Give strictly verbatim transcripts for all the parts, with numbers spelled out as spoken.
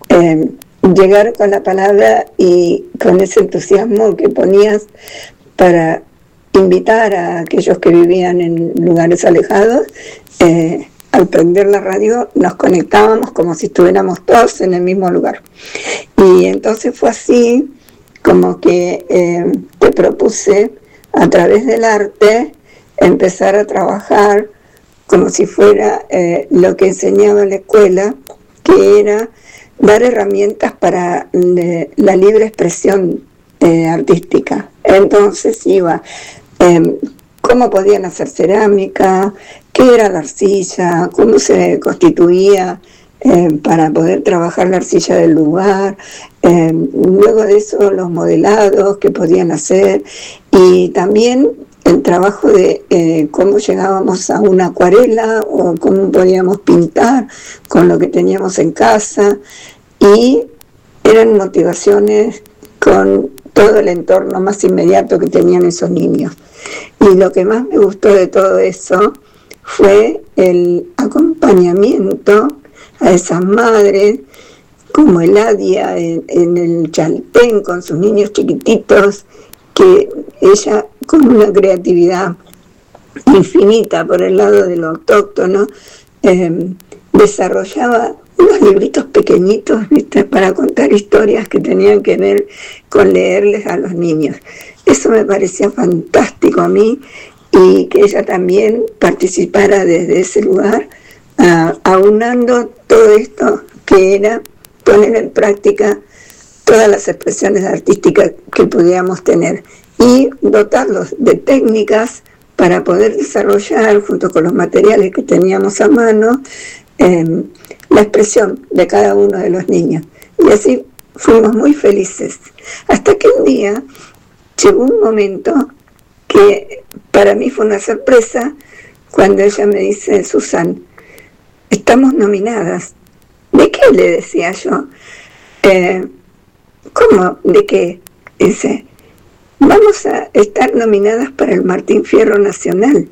eh, llegar con la palabra y con ese entusiasmo que ponías para invitar a aquellos que vivían en lugares alejados. Eh, al prender la radio nos conectábamos como si estuviéramos todos en el mismo lugar. Y entonces fue así como que eh, te propuse a través del arte empezar a trabajar como si fuera eh, lo que enseñaba la escuela, que era dar herramientas para le, la libre expresión eh, artística. Entonces iba eh, cómo podían hacer cerámica, qué era la arcilla, cómo se constituía eh, para poder trabajar la arcilla del lugar, eh, luego de eso los modelados que podían hacer, y también el trabajo de eh, cómo llegábamos a una acuarela o cómo podíamos pintar con lo que teníamos en casa, y eran motivaciones con todo el entorno más inmediato que tenían esos niños. Y lo que más me gustó de todo eso fue el acompañamiento a esas madres, como Eladia en, en el Chaltén con sus niños chiquititos, que ella con una creatividad infinita por el lado de lo autóctono, eh, desarrollaba unos libritos pequeñitos, ¿viste?, para contar historias que tenían que ver con leerles a los niños. Eso me parecía fantástico a mí, y que ella también participara desde ese lugar, uh, aunando todo esto que era poner en práctica todas las expresiones artísticas que pudiéramos tener y dotarlos de técnicas para poder desarrollar, junto con los materiales que teníamos a mano, eh, la expresión de cada uno de los niños. Y así fuimos muy felices, hasta que un día llegó un momento que para mí fue una sorpresa, cuando ella me dice: Susan, estamos nominadas. ¿De qué?, le decía yo. Eh, ¿Cómo? ¿De qué? Dice: vamos a estar nominadas para el Martín Fierro Nacional.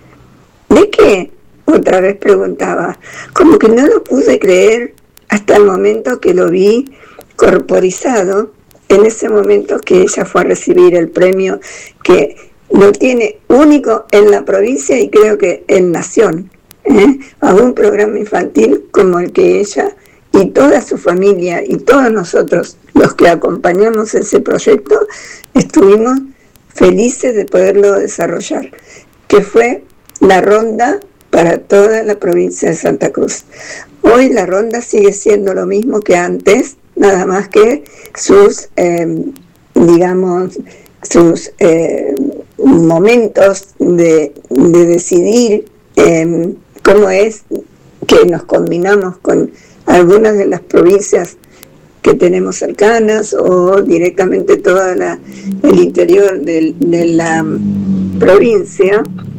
¿De qué?, otra vez preguntaba. Como que no lo pude creer hasta el momento que lo vi corporizado, en ese momento que ella fue a recibir el premio, que lo tiene único en la provincia y creo que en Nación, ¿eh? A un programa infantil como el que ella y toda su familia y todos nosotros, los que acompañamos ese proyecto, estuvimos felices de poderlo desarrollar, que fue la ronda para toda la provincia de Santa Cruz. Hoy la ronda sigue siendo lo mismo que antes, nada más que sus, eh, digamos, sus eh, momentos de, de decidir eh, cómo es que nos combinamos con algunas de las provincias que tenemos cercanas o directamente todo la, el interior de, de la provincia,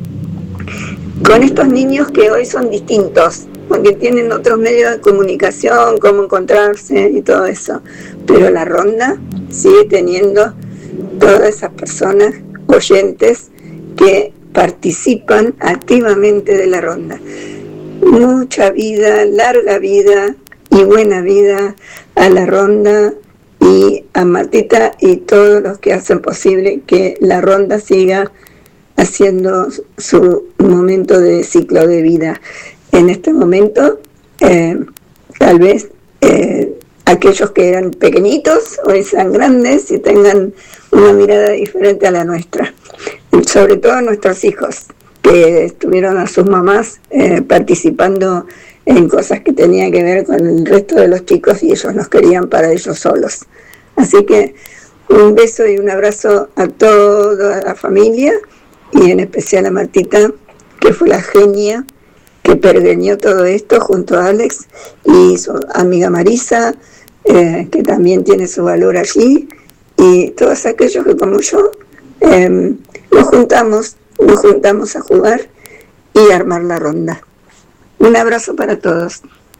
con estos niños que hoy son distintos, porque tienen otros medios de comunicación, cómo encontrarse y todo eso, pero la ronda sigue teniendo todas esas personas oyentes que participan activamente de la ronda. Mucha vida, larga vida y buena vida a la ronda y a Martita y todos los que hacen posible que la ronda siga haciendo su momento de ciclo de vida. En este momento, eh, tal vez eh, aquellos que eran pequeñitos hoy sean grandes y tengan una mirada diferente a la nuestra. Sobre todo nuestros hijos, que estuvieron a sus mamás eh, participando en cosas que tenían que ver con el resto de los chicos y ellos nos querían para ellos solos. Así que un beso y un abrazo a toda la familia y en especial a Martita, que fue la genia que pergeñó todo esto junto a Alex y su amiga Marisa, eh, que también tiene su valor allí, y todos aquellos que como yo eh, nos juntamos, nos juntamos a jugar y armar la ronda. Un abrazo para todos.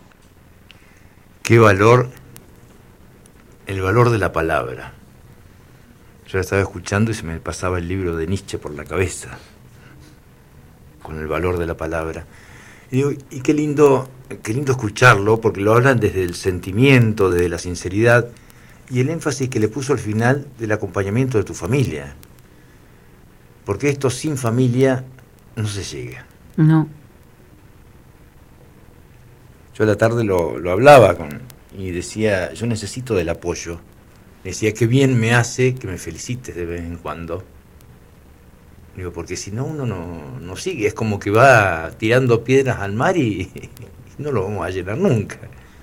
Qué valor, el valor de la palabra. Yo estaba escuchando y se me pasaba el libro de Nietzsche por la cabeza, con el valor de la palabra. Y, digo, y qué lindo, qué lindo escucharlo, porque lo hablan desde el sentimiento, desde la sinceridad, y el énfasis que le puso al final del acompañamiento de tu familia. Porque esto sin familia no se llega. No. Yo a la tarde lo, lo hablaba con, y decía, yo necesito del apoyo. Decía, qué bien me hace que me felicites de vez en cuando. Digo, porque si no, uno no, no sigue. Es como que va tirando piedras al mar y, y no lo vamos a llenar nunca.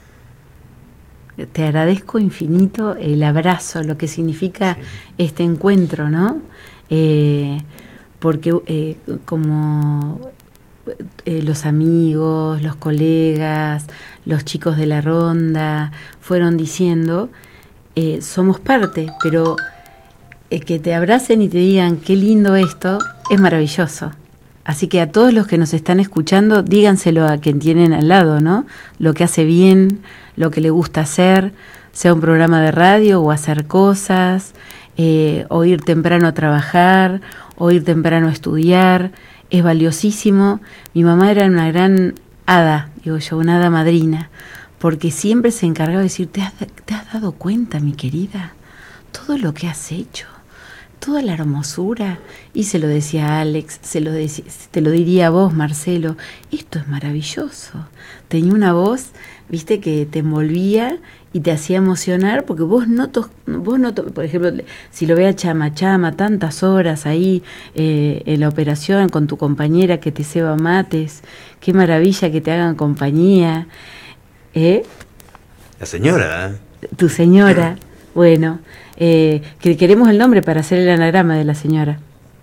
Te agradezco infinito el abrazo, lo que significa sí. este encuentro, ¿no? Eh, porque eh, como eh, los amigos, los colegas, los chicos de la ronda fueron diciendo, eh, somos parte, pero eh, que te abracen y te digan qué lindo esto, es maravilloso. Así que a todos los que nos están escuchando, díganselo a quien tienen al lado, ¿no? Lo que hace bien, lo que le gusta hacer, sea un programa de radio o hacer cosas, eh, o ir temprano a trabajar, o ir temprano a estudiar, es valiosísimo. Mi mamá era una gran hada, digo yo, una hada madrina, porque siempre se encargaba de decir, ¿te has, te has dado cuenta, mi querida? Todo lo que has hecho, toda la hermosura. Y se lo decía a Alex, se lo decía, te lo diría a vos, Marcelo, esto es maravilloso. Tenía una voz, viste, que te envolvía y te hacía emocionar, porque vos no, to, vos no to, por ejemplo, si lo ve a Chama, Chama, tantas horas ahí eh, en la operación con tu compañera que te ceba mates, qué maravilla que te hagan compañía. ¿Eh? La señora, ¿eh? Tu señora, bueno, eh, que queremos el nombre para hacer el anagrama de la señora.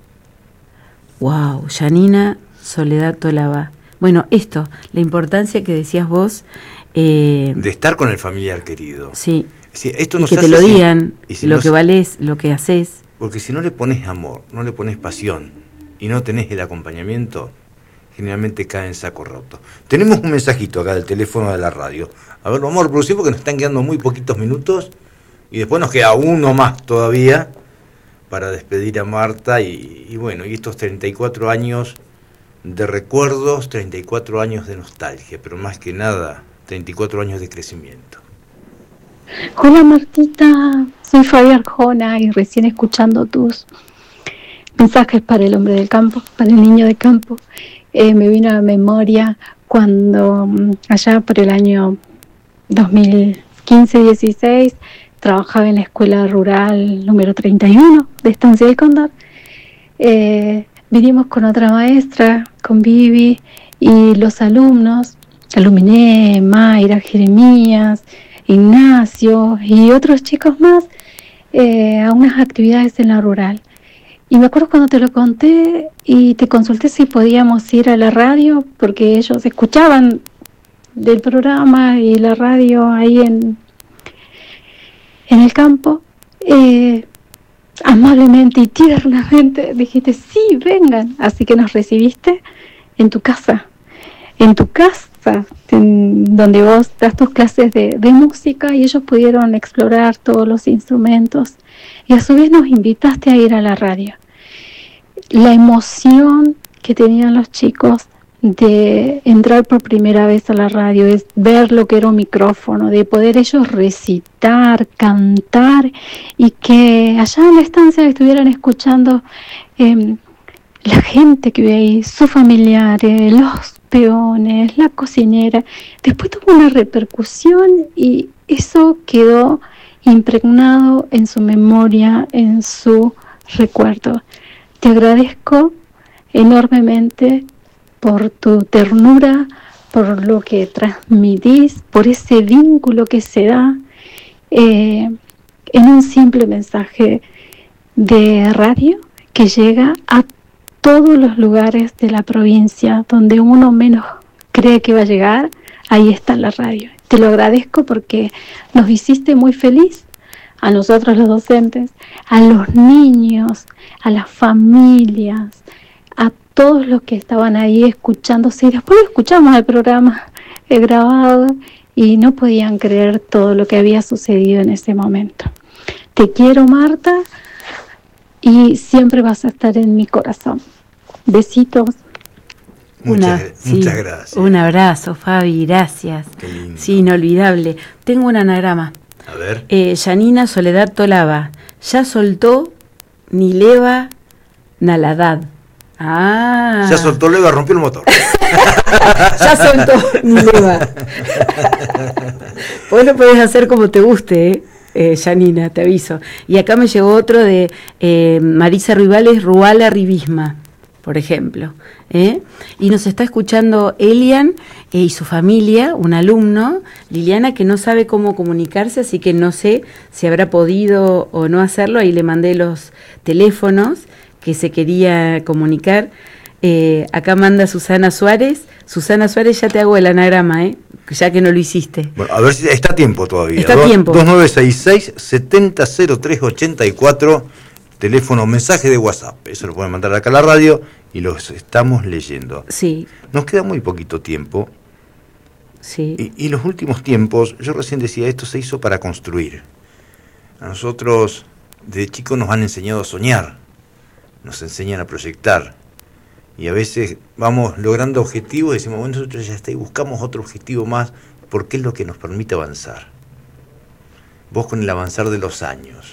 Wow, Janina Soledad Tolaba. Bueno, esto, la importancia que decías vos. Eh, de estar con el familiar querido. Sí. Sí, esto y no que se te hace lo sin, digan, si lo no que se, valés, lo que haces. Porque si no le pones amor, no le pones pasión y no tenés el acompañamiento, generalmente cae en saco roto. Tenemos un mensajito acá del teléfono de la radio. A ver, lo vamos a reproducir porque nos están quedando muy poquitos minutos y después nos queda uno más todavía para despedir a Marta y, y bueno, y estos treinta y cuatro años de recuerdos, treinta y cuatro años de nostalgia, pero más que nada, treinta y cuatro años de crecimiento. Hola Martita, soy Fabi Arjona y recién escuchando tus mensajes para el hombre del campo, para el niño de campo, eh, me vino a la memoria cuando allá por el año dos mil quince dieciséis trabajaba en la escuela rural número treinta y uno de Estancia del Cóndor. Eh, vinimos con otra maestra, con Vivi, y los alumnos, Aluminé, Mayra, Jeremías, Ignacio y otros chicos más, eh, a unas actividades en la rural. Y me acuerdo cuando te lo conté y te consulté si podíamos ir a la radio, porque ellos escuchaban del programa y la radio ahí en, en el campo. Eh, amablemente y tiernamente dijiste, sí, vengan. Así que nos recibiste en tu casa, en tu casa, en donde vos das tus clases de, de música, y ellos pudieron explorar todos los instrumentos, y a su vez nos invitaste a ir a la radio. La emoción que tenían los chicos de entrar por primera vez a la radio, es ver lo que era un micrófono, de poder ellos recitar, cantar, y que allá en la estancia estuvieran escuchando eh, la gente que vive ahí, sus familiares, los peones, la cocinera. Después tuvo una repercusión y eso quedó impregnado en su memoria, en su recuerdo. Te agradezco enormemente por tu ternura, por lo que transmitís, por ese vínculo que se da eh, en un simple mensaje de radio que llega a todos los lugares de la provincia donde uno menos cree que va a llegar. Ahí está la radio. Te lo agradezco porque nos hiciste muy feliz, a nosotros los docentes, a los niños, a las familias, a todos los que estaban ahí escuchándose, y después escuchamos el programa eh, grabado y no podían creer todo lo que había sucedido en ese momento. Te quiero, Marta, y siempre vas a estar en mi corazón. Besitos. Muchas, Una, sí, muchas gracias. Un abrazo, Fabi, gracias. Qué lindo. Sí, inolvidable. Tengo un anagrama. A ver. Eh, Yanina Soledad Tolaba. Ya soltó ni leva naladad. Ah. Ya soltó leva, rompió el motor. Ya soltó ni leva. Vos lo podés hacer como te guste, ¿eh? Eh, Yanina, te aviso. Y acá me llegó otro de eh, Marisa Rivales, Ruala Ribisma, por ejemplo. ¿eh? Y nos está escuchando Elian eh, y su familia, un alumno, Liliana, que no sabe cómo comunicarse, así que no sé si habrá podido o no hacerlo. Ahí le mandé los teléfonos que se quería comunicar. Eh, acá manda Susana Suárez. Susana Suárez, ya te hago el anagrama, ¿eh? Ya que no lo hiciste. Bueno, a ver si está a tiempo todavía. Está a tiempo. dos nueve seis seis, siete cero cero tres ocho cuatro, teléfono, mensaje de WhatsApp. Eso lo pueden mandar acá a la radio y los estamos leyendo. Sí. Nos queda muy poquito tiempo. Sí. Y, y los últimos tiempos, yo recién decía, esto se hizo para construir. A nosotros, de chicos, nos han enseñado a soñar, nos enseñan a proyectar. Y a veces vamos logrando objetivos y decimos, bueno, nosotros ya está y buscamos otro objetivo más, porque es lo que nos permite avanzar. Vos con el avanzar de los años,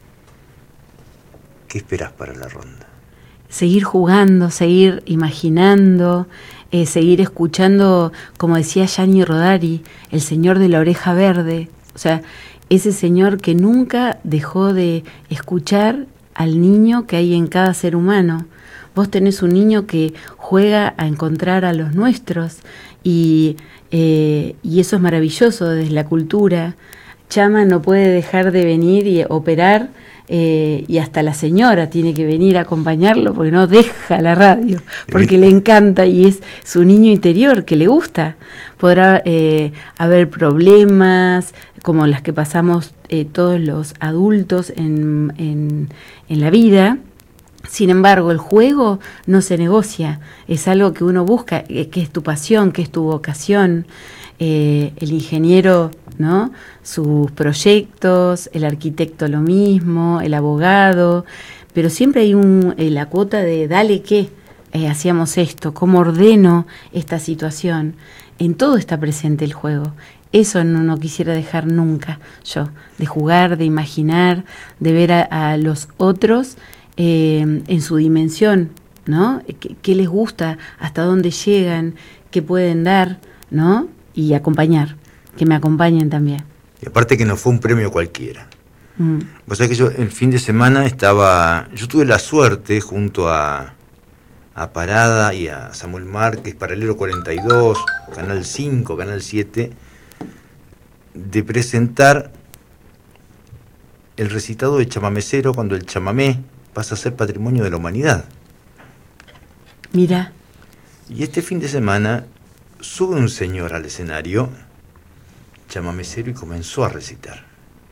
¿qué esperás para la ronda? Seguir jugando, seguir imaginando, eh, seguir escuchando, como decía Gianni Rodari, el señor de la oreja verde. O sea, ese señor que nunca dejó de escuchar al niño que hay en cada ser humano. Vos tenés un niño que juega a encontrar a los nuestros y, eh, y eso es maravilloso desde la cultura. Chama no puede dejar de venir y operar eh, y hasta la señora tiene que venir a acompañarlo porque no deja la radio, porque le encanta y es su niño interior que le gusta. Podrá eh, haber problemas como las que pasamos eh, todos los adultos en, en, en la vida. Sin embargo, el juego no se negocia, es algo que uno busca, que es tu pasión, que es tu vocación. Eh, el ingeniero, ¿no? Sus proyectos, el arquitecto lo mismo, el abogado, pero siempre hay un, eh, la cuota de dale que eh, hacíamos esto, cómo ordeno esta situación. En todo está presente el juego. Eso no, no quisiera dejar nunca yo, de jugar, de imaginar, de ver a, a los otros Eh, en su dimensión, ¿no? ¿Qué, qué les gusta? ¿Hasta dónde llegan? ¿Qué pueden dar? ¿No? Y acompañar, que me acompañen también. Y aparte que no fue un premio cualquiera. Mm. Vos sabés que yo el fin de semana estaba, yo tuve la suerte junto a, a Parada y a Samuel Márquez, Paralelo cuarenta y dos, Canal cinco, Canal siete, de presentar el recitado de chamamecero cuando el chamamé pasa a ser patrimonio de la humanidad. Mira. Y este fin de semana sube un señor al escenario, chamamecero, y comenzó a recitar.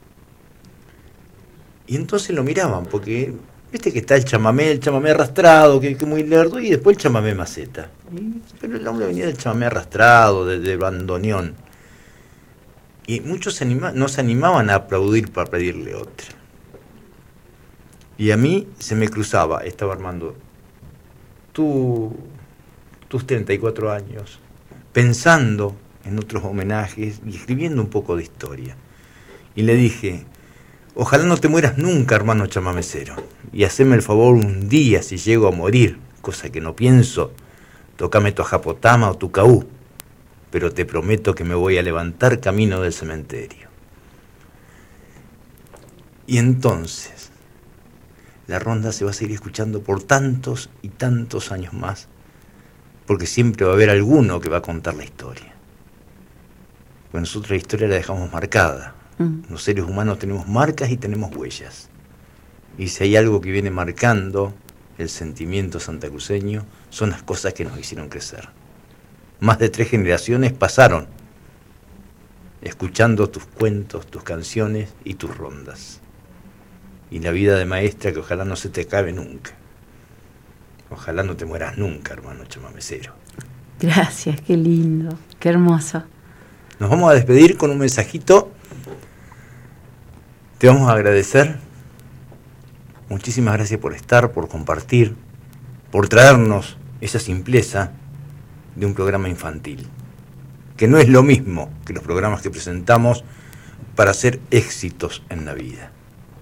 Y entonces lo miraban, porque viste que está el chamamé, el chamamé arrastrado, que es muy lerdo, y después el chamamé maceta. Y, pero el hombre venía del chamamé arrastrado, del de bandoneón. Y muchos se anima, no se animaban a aplaudir para pedirle otra. Y a mí se me cruzaba, estaba armando tú, tus treinta y cuatro años, pensando en otros homenajes y escribiendo un poco de historia. Y le dije, ojalá no te mueras nunca, hermano chamamecero, y haceme el favor un día, si llego a morir, cosa que no pienso, tócame tu ajapotama o tu caú, pero te prometo que me voy a levantar camino del cementerio. Y entonces la ronda se va a seguir escuchando por tantos y tantos años más, porque siempre va a haber alguno que va a contar la historia. Pues nosotros la historia la dejamos marcada. Mm. Los seres humanos tenemos marcas y tenemos huellas. Y si hay algo que viene marcando el sentimiento santacruceño, son las cosas que nos hicieron crecer. Más de tres generaciones pasaron escuchando tus cuentos, tus canciones y tus rondas. Y la vida de maestra que ojalá no se te acabe nunca. Ojalá no te mueras nunca, hermano chamamecero. Gracias, qué lindo, qué hermoso. Nos vamos a despedir con un mensajito. Te vamos a agradecer. Muchísimas gracias por estar, por compartir, por traernos esa simpleza de un programa infantil, que no es lo mismo que los programas que presentamos para hacer éxitos en la vida.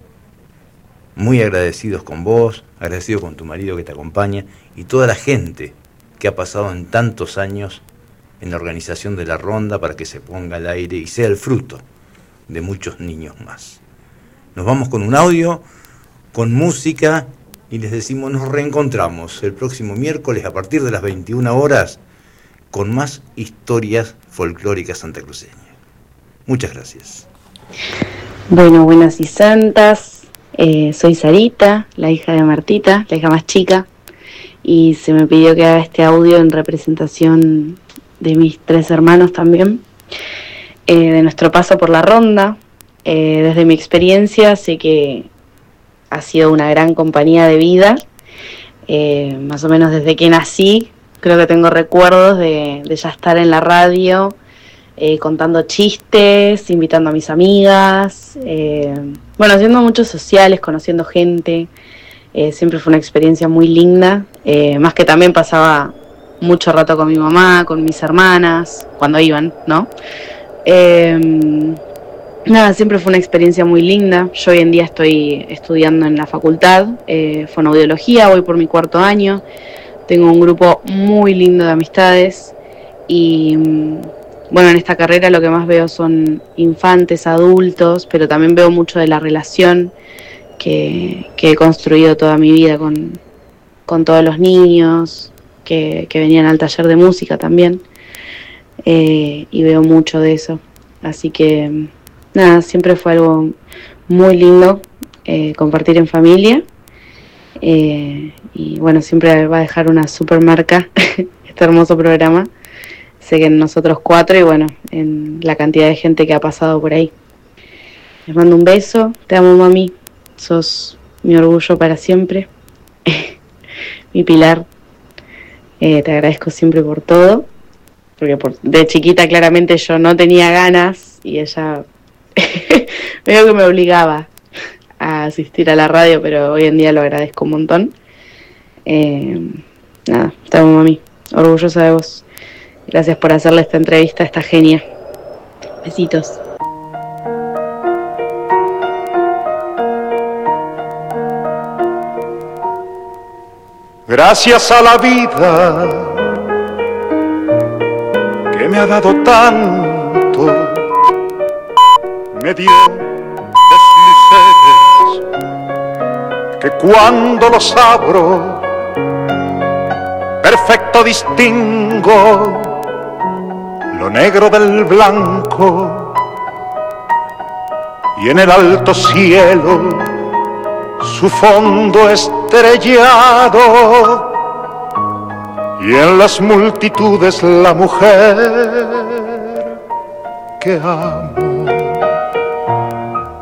Muy agradecidos con vos, agradecido con tu marido que te acompaña y toda la gente que ha pasado en tantos años en la organización de la ronda para que se ponga al aire y sea el fruto de muchos niños más. Nos vamos con un audio, con música, y les decimos nos reencontramos el próximo miércoles a partir de las veintiuna horas con más historias folclóricas santacruceñas. Muchas gracias. Bueno, buenas y santas. Eh, soy Sarita, la hija de Martita, la hija más chica, y se me pidió que haga este audio en representación de mis tres hermanos también, eh, de nuestro paso por la ronda. Eh, desde mi experiencia sé que ha sido una gran compañía de vida, eh, más o menos desde que nací, creo que tengo recuerdos de, de ya estar en la radio, eh, contando chistes, invitando a mis amigas, eh, bueno, haciendo muchos sociales, conociendo gente. Eh, siempre fue una experiencia muy linda, eh, más que también pasaba mucho rato con mi mamá, con mis hermanas, cuando iban, ¿no? Eh, nada, siempre fue una experiencia muy linda. Yo hoy en día estoy estudiando en la facultad, eh, fonoaudiología, voy por mi cuarto año, tengo un grupo muy lindo de amistades y bueno, en esta carrera lo que más veo son infantes, adultos, pero también veo mucho de la relación que, que he construido toda mi vida con, con todos los niños que, que venían al taller de música también, eh, y veo mucho de eso. Así que nada, siempre fue algo muy lindo, eh, compartir en familia, eh, y bueno, siempre va a dejar una super marca este hermoso programa. Sé que en nosotros cuatro y bueno, en la cantidad de gente que ha pasado por ahí. Les mando un beso, te amo, mami, sos mi orgullo para siempre, mi pilar, eh, te agradezco siempre por todo, porque por, de chiquita claramente yo no tenía ganas y ella veo que me obligaba a asistir a la radio, pero hoy en día lo agradezco un montón. Eh, nada, te amo, mami, orgullosa de vos. Gracias por hacerle esta entrevista a esta genia. Besitos. Gracias a la vida que me ha dado tanto, me dio deslices que cuando los abro perfecto distingo lo negro del blanco, y en el alto cielo su fondo estrellado, y en las multitudes la mujer que amo.